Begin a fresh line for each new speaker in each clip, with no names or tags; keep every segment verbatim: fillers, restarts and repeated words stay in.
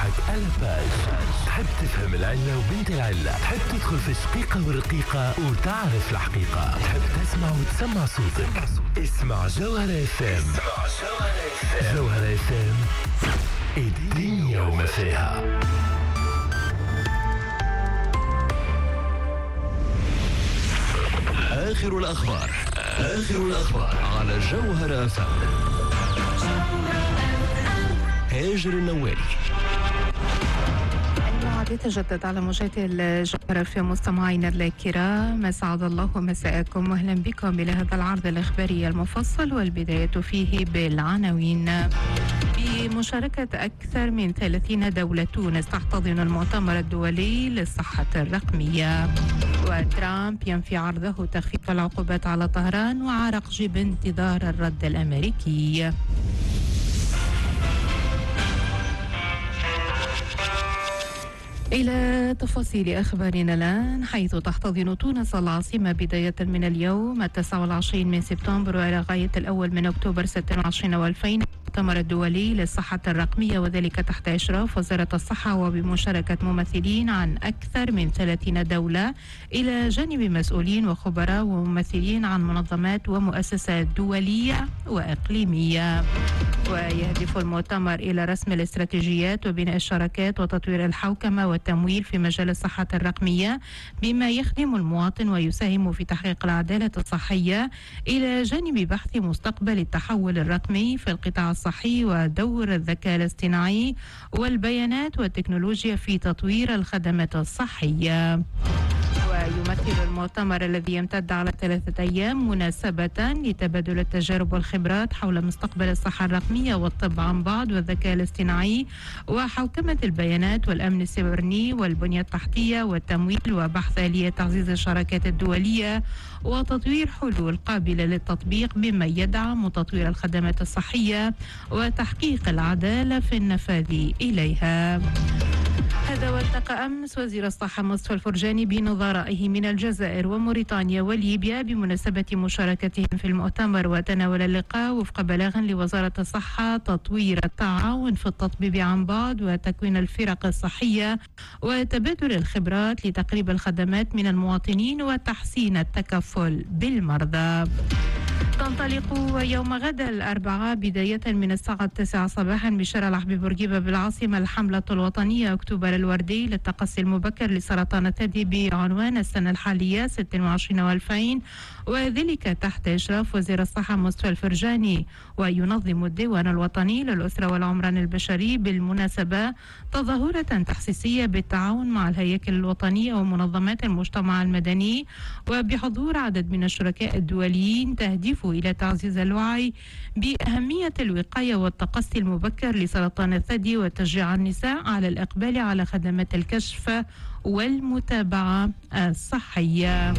روحك على باج. تحب تفهم العلة وبنت العلة، تحب تدخل في الشقيقة والرقيقة وتعرف الحقيقة، تحب تسمع وتسمع صوتك، اسمع جوهرة اف ام. جوهرة اف ام، الدنيا وما فيها. آخر الأخبار آخر الأخبار على جوهرة اف ام. هاجر النوالي.
الموعد يتجدد على موجات الجوهرة في مستمعينا الكرام، أسعد الله مساءكم واهلا بكم إلى هذا العرض الإخباري المفصل، والبداية فيه بالعناوين. بمشاركة أكثر من ثلاثين دولة، تونس تحتضن المؤتمر الدولي للصحة الرقمية. وترامب ينفي عرضه تخفيف العقوبات على طهران، وعرقجي بانتظار الرد الأمريكي. إلى تفاصيل أخبارنا الآن، حيث تحتضن تونس العاصمة بداية من اليوم التاسع والعشرين من سبتمبر وإلى غاية الأول من أكتوبر ستة وعشرين والفين المؤتمر الدولي للصحة الرقمية، وذلك تحت إشراف وزارة الصحة وبمشاركة ممثلين عن أكثر من ثلاثين دولة، إلى جانب مسؤولين وخبراء وممثلين عن منظمات ومؤسسات دولية وإقليمية. ويهدف المؤتمر إلى رسم الاستراتيجيات وبناء الشراكات وتطوير الحوكمة والتمويل في مجال الصحة الرقمية، بما يخدم المواطن ويساهم في تحقيق العدالة الصحية، إلى جانب بحث مستقبل التحول الرقمي في القطاع الصحي ودور الذكاء الاصطناعي والبيانات والتكنولوجيا في تطوير الخدمات الصحية. ويمثل المؤتمر الذي يمتد على ثلاثة أيام مناسبة لتبادل التجارب والخبرات حول مستقبل الصحة الرقمية والطب عن بعد والذكاء الاصطناعي وحوكمة البيانات والأمن السيبراني والبنية التحتية والتمويل، وبحث آلية تعزيز الشراكات الدولية وتطوير حلول قابلة للتطبيق مما يدعم تطوير الخدمات الصحية وتحقيق العدالة في النفاذ إليها. هذا والتقى أمس وزير الصحة مصطفى الفرجاني بنظرائه من الجزائر وموريتانيا وليبيا بمناسبة مشاركتهم في المؤتمر، وتناول اللقاء وفق بلاغ لوزارة الصحة تطوير التعاون في التطبيب عن بعد وتكوين الفرق الصحية وتبادل الخبرات لتقريب الخدمات من المواطنين وتحسين التكفل بالمرضى. تنطلق يوم غد الأربعاء بداية من الساعة التاسعة صباحا بشارع الحبيب بورقيبة بالعاصمة الحملة الوطنية أكتوبر الوردي للتقصي المبكر لسرطان الثدي بعنوان السنة الحالية ستة وعشرين والفين، وذلك تحت إشراف وزير الصحة مصطفى الفرجاني. وينظم الديوان الوطني للأسرة والعمران البشري بالمناسبة تظاهرة تحسيسية بالتعاون مع الهياكل الوطنية ومنظمات المجتمع المدني وبحضور عدد من الشركاء الدوليين، تهدف إلى تعزيز الوعي بأهمية الوقاية والتقصي المبكر لسرطان الثدي وتشجيع النساء على الإقبال على خدمات الكشف والمتابعة الصحية.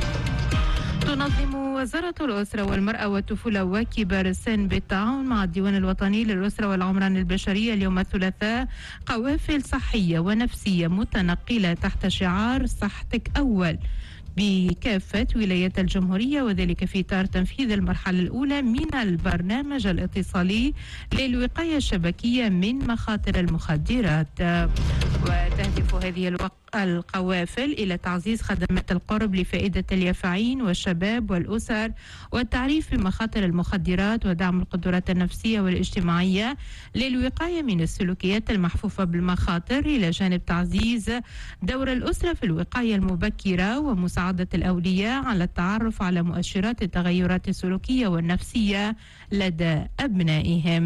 تنظم وزارة الأسرة والمرأة والطفولة وكبار السن بالتعاون مع الديوان الوطني للأسرة والعمران البشرية اليوم الثلاثاء قوافل صحية ونفسية متنقلة تحت شعار صحتك أول بكافة ولايات الجمهورية، وذلك في إطار تنفيذ المرحلة الأولى من البرنامج الاتصالي للوقاية الشبكية من مخاطر المخدرات. وتهدف هذه الوق... القوافل إلى تعزيز خدمات القرب لفائدة اليافعين والشباب والأسر والتعريف بمخاطر المخدرات ودعم القدرات النفسية والاجتماعية للوقاية من السلوكيات المحفوفة بالمخاطر، إلى جانب تعزيز دور الأسرة في الوقاية المبكرة ومساعدة الأولياء على التعرف على مؤشرات التغيرات السلوكية والنفسية لدى أبنائهم.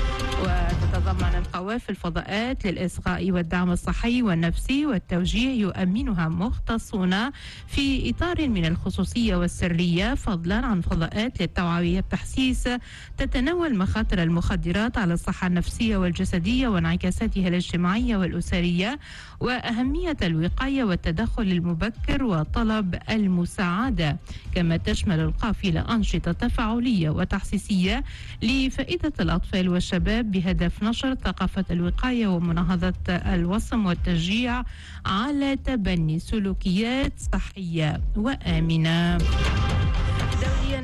وتتضمن القوافل فضاءات للإصغاء والدعم الصحي والنفسي والتوجيه يؤمنها مختصون في إطار من الخصوصية والسرية، فضلا عن فضاءات للتوعية والتحسيس تتناول مخاطر المخدرات على الصحة النفسية والجسدية وانعكاساتها الاجتماعية والأسرية وأهمية الوقاية والتدخل المبكر وطلب المساعدة. كما تشمل القافلة أنشطة تفاعلية وتحسيسية لفائدة الأطفال والشباب بهدف نشر ثقافة الوقاية ومناهضة الوصم والتشجيع على تبني سلوكيات صحية وآمنة. دوليا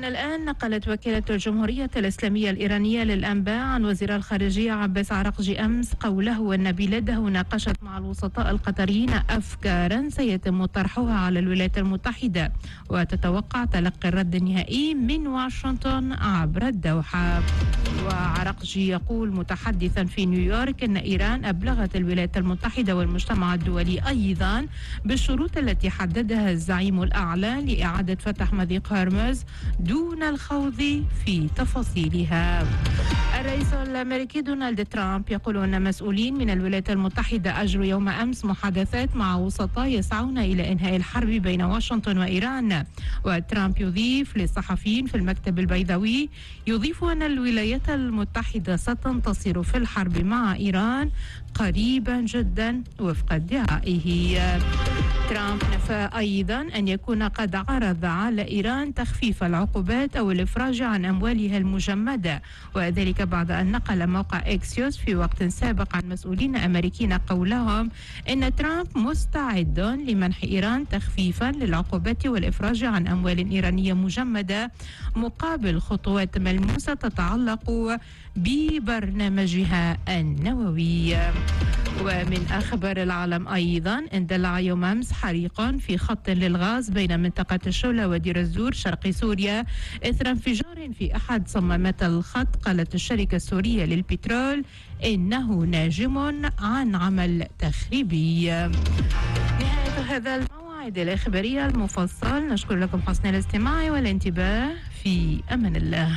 ومن الآن نقلت وكالة الجمهورية الإسلامية الإيرانية للأنباء عن وزير الخارجية عباس عراقجي أمس قوله أن بلاده ناقشت مع الوسطاء القطريين أفكارا سيتم طرحها على الولايات المتحدة وتتوقع تلقي الرد النهائي من واشنطن عبر الدوحة. وعراقجي يقول متحدثا في نيويورك أن إيران أبلغت الولايات المتحدة والمجتمع الدولي أيضا بالشروط التي حددها الزعيم الأعلى لإعادة فتح مضيق هرمز دون الخوض في تفاصيلها. الرئيس الأمريكي دونالد ترامب يقول أن مسؤولين من الولايات المتحدة أجروا يوم أمس محادثات مع وسطاء يسعون إلى إنهاء الحرب بين واشنطن وإيران. وترامب يضيف للصحفيين في المكتب البيضاوي يضيف أن الولايات المتحدة ستنتصر في الحرب مع إيران قريبا جدا وفق ادعائه. ترامب نفى أيضا أن يكون قد عرض على إيران تخفيف العقوبات أو الإفراج عن أموالها المجمدة، وذلك بعد أن نقل موقع إكسيوس في وقت سابق عن مسؤولين أمريكيين قولهم أن ترامب مستعد لمنح إيران تخفيفا للعقوبات والإفراج عن أموال إيرانية مجمدة مقابل خطوات ملموسة تتعلق ببرنامجها النووي. ومن أخبار العالم أيضا اندلع يوم أمس حريق في خط للغاز بين منطقة الشولة ودير الزور شرق سوريا إثر انفجار في أحد صمامات الخط. قالت الشركة السورية للبترول إنه ناجم عن عمل تخريبي. نهاية هذا الموعد الإخباري المفصل، نشكر لكم حسن الاستماع والانتباه. في أمان الله.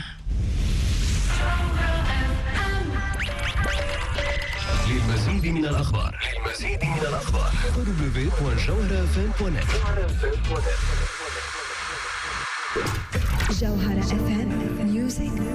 للمزيد من الأخبار للمزيد من الأخبار دبليو دبليو دبليو دوت جوهرة اف ام دوت نت.
جوهرة اف ام ميوزك